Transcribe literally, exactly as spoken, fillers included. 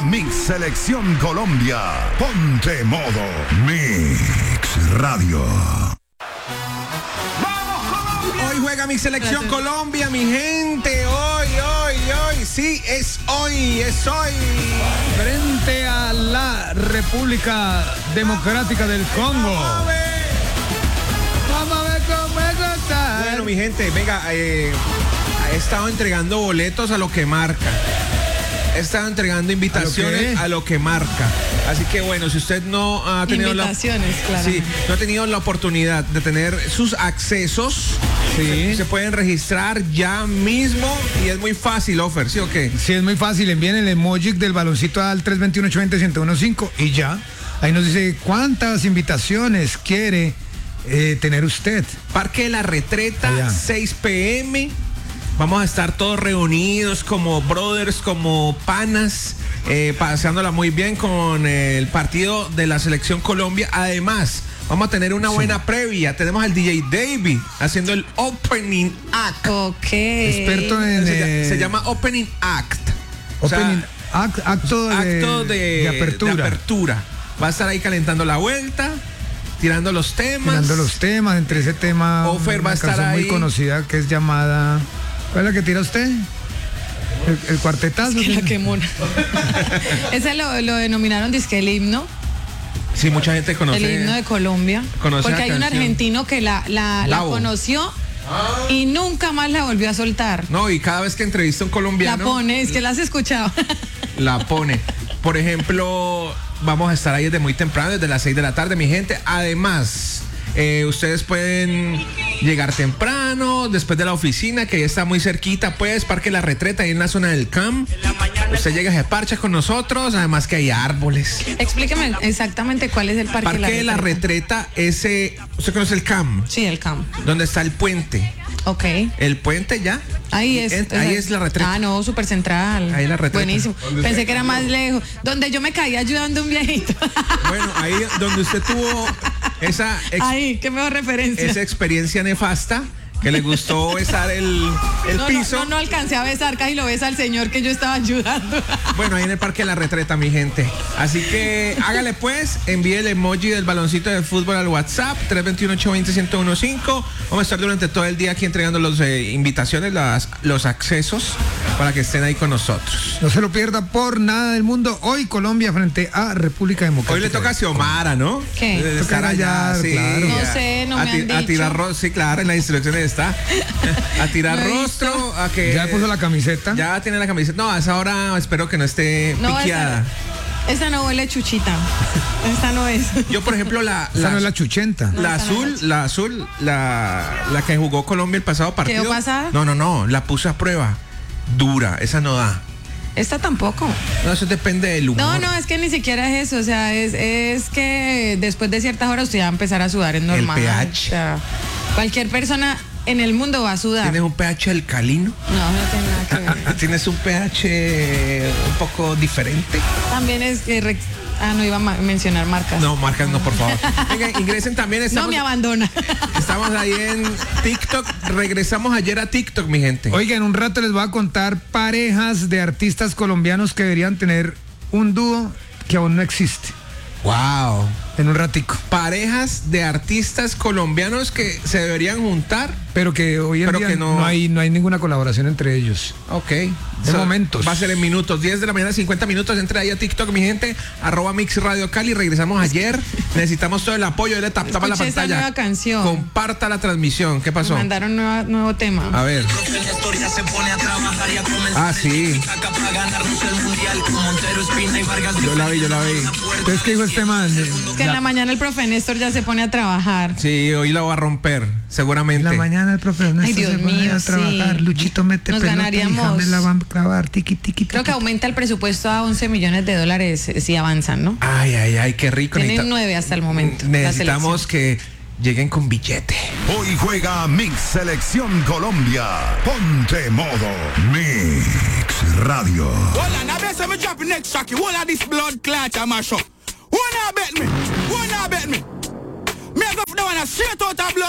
Mix Selección Colombia. Ponte modo Mix Radio. Hoy juega mi selección Colombia, mi gente. Hoy, hoy, hoy. Sí, es hoy, es hoy. Frente a la República Democrática del Congo. Vamos a ver. Vamos a ver cómo es está. Bueno, mi gente, venga, eh, he estado entregando boletos a lo que marca. He estado entregando invitaciones a lo, a lo que marca. Así que bueno, si usted no ha tenido invitaciones, la, claro. sí, no ha tenido la oportunidad de tener sus accesos, Sí. se, se pueden registrar ya mismo y es muy fácil, Offer, ¿sí o qué? Sí, es muy fácil. Envíen el emoji del baloncito al tres dos uno, ocho dos cero, uno cinco y ya. Ahí nos dice cuántas invitaciones quiere eh, tener usted. Parque de la Retreta, Allá. seis pe eme. Vamos a estar todos reunidos como brothers, como panas, eh, paseándola muy bien con el partido de la Selección Colombia. Además, vamos a tener una Sí. buena previa. Tenemos al D J David haciendo el Opening Act. Ok. Experto en... Se, eh, se llama Opening Act. O sea, opening, act- acto, de, acto de, de apertura. de apertura. Va a estar ahí calentando la vuelta, tirando los temas. Mirando los temas, entre ese tema Offer una va a estar canción ahí. muy conocida que es llamada... ¿Cuál es la que tira usted? El, el cuartetazo. Que la que mona. Ese lo, lo denominaron disque el himno, Sí, mucha gente conoce. el himno de Colombia. conoce Porque la hay un canción. argentino que la, la, la Lavo. conoció y nunca más la volvió a soltar. No, y cada vez que entrevista a un colombiano, La pone, es que la has escuchado. la pone. Por ejemplo, vamos a estar ahí desde muy temprano, desde las seis de la tarde, mi gente. Además, eh, ustedes pueden llegar temprano, después de la oficina, que ya está muy cerquita, pues, Parque La Retreta, ahí en la zona del C A M. Usted llega, se parcha con nosotros, además que hay árboles. Explíqueme exactamente cuál es el parque, Parque de la Retreta. Retreta, ese, ¿usted conoce el C A M? Sí, el campo. Donde está el puente. Ok. El puente ya. Ahí es. En- ahí es la retreta. Ah, no, súper central. Ahí la retreta. Buenísimo. Pensé que era más lejos. Donde yo me caí ayudando a un viejito. Bueno, ahí donde usted tuvo esa, ex- Ahí, qué mejor referencia. esa experiencia nefasta, que le gustó besar el, el no, piso. No, no, no alcancé a besar, casi lo besa al señor que yo estaba ayudando. Bueno, ahí en el Parque de la Retreta, mi gente. Así que hágale pues, envíe el emoji del baloncito de fútbol al WhatsApp, tres dos uno, ocho dos cero, uno uno cinco. Vamos a estar durante todo el día aquí entregando las eh, invitaciones, las, los accesos, para que estén ahí con nosotros. No se lo pierda por nada del mundo. Hoy Colombia frente a República Democrática. Hoy le toca a Xiomara, ¿no? ¿Qué? De Toca estar allá, rayar, sí. claro. No sé, no a me ti- han A tirar dicho. rostro, sí, claro, en las instrucciones está. A tirar No he rostro, a que... Ya puso la camiseta. Ya tiene la camiseta. No, a esa hora espero que no esté No, piqueada. esa, esa no huele chuchita. Esta no es. Yo, por ejemplo, la, Esa la, no es la chuchenta. la No, esa no azul, es la azul, la, la que jugó Colombia el pasado partido. ¿Quedó pasada? No, no, no, la puse a prueba. Dura, esa no da. Esta tampoco. No, eso depende del humor. No, no, es que ni siquiera es eso. O sea, es, es que después de ciertas horas usted va a empezar a sudar, es normal. pH. O sea, cualquier persona en el mundo va a sudar. ¿Tienes un pH alcalino? No, no tiene nada que ver. ¿Tienes un pH un poco diferente? También es que... re- Ah, no iba a ma- mencionar marcas. No, marcas no, por favor. Venga, ingresen también. No Estamos, me abandona. estamos ahí en TikTok. Regresamos ayer a TikTok, mi gente. Oiga, en un rato les voy a contar parejas de artistas colombianos que deberían tener un dúo que aún no existe. Wow. En un ratico. Parejas de artistas colombianos que se deberían juntar. Pero que hoy en Pero día que no- no... hay, no hay ninguna colaboración entre ellos. Ok. De momentos. Va a ser en minutos. diez de la mañana, cincuenta minutos. Entre ahí a TikTok, mi gente. Arroba Mix Radio Cali. Regresamos ayer. Necesitamos todo el apoyo. Dele tap tap a la Escuché esa pantalla. nueva canción. Comparta la transmisión. ¿Qué pasó? Mandaron nueva- nuevo tema. A ver. Ah, sí. Yo la vi, yo la vi. Entonces, ¿qué dijo este man? Es que en la mañana el profe Néstor ya se pone a trabajar. Sí, hoy la va a romper. Seguramente. En la mañana el profe Ernesto Ay, Dios se pone mío, a trabajar. sí. Luchito mete Nos pelota y ganaríamos- James la va a clavar. Tiki, tiki, Creo que tiki. aumenta el presupuesto a once millones de dólares eh, si avanzan, ¿no? Ay, ay, ay, qué rico. Tienen Necesita- nueve hasta el momento. la Necesitamos que lleguen con billete. Hoy juega Mix Selección Colombia. Ponte modo Mix Radio. Hold on, I bet some drop the next track. All of this blood clot I mash up. Who not bet me? Who not bet me? Me go for the one straight out of blood.